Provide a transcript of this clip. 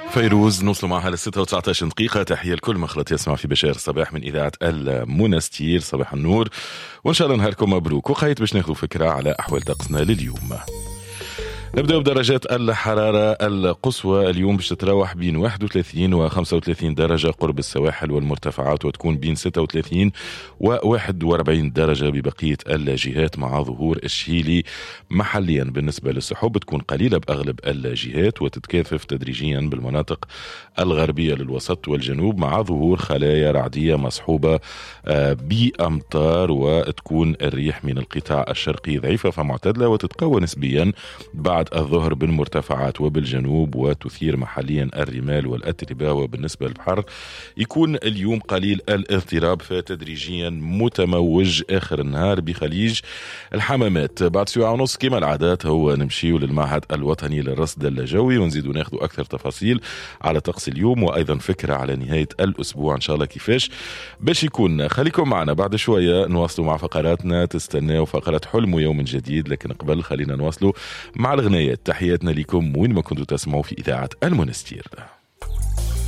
فيروز نوصل معها ل6:19 دقيقة. تحية لكل مخلط يسمع في بشير الصباح من إذاعة المنستير. صباح النور وإن شاء الله نهاركم مبروك. وخيت باش ناخذ فكرة على أحوال طقسنا لليوم. نبدأ بدرجات الحرارة القصوى اليوم باش تتراوح بين 31 و 35 درجة قرب السواحل والمرتفعات، وتكون بين 36 و 41 درجة ببقية الجهات، مع ظهور الشيلي محليا. بالنسبة للسحب تكون قليلة بأغلب الجهات وتتكاثف تدريجيا بالمناطق الغربية للوسط والجنوب، مع ظهور خلايا رعدية مصحوبة بأمطار، وتكون الريح من القطاع الشرقي ضعيفة فمعتدلة وتتقوى نسبيا بعد الظهر بالمرتفعات وبالجنوب، وتثير محليا الرمال والأتربة. وبالنسبة للبحر يكون اليوم قليل الاضطراب فتدريجيا متموج آخر النهار بخليج الحمامات. بعد ساعة ونص كما العادات هو نمشيو للمعهد الوطني للرصد الجوي ونزيدو ناخدو أكثر تفاصيل على طقس اليوم، وأيضا فكرة على نهاية الأسبوع إن شاء الله كيفاش باش يكون. خليكم معنا بعد شوية نواصلوا مع فقراتنا. تستناو فقرة حلم يوم جديد، لكن قبل خلينا نواصلوا مع الغنايات. تحياتنا لكم وين ما كنتوا تسمعوا في إذاعة المنستير.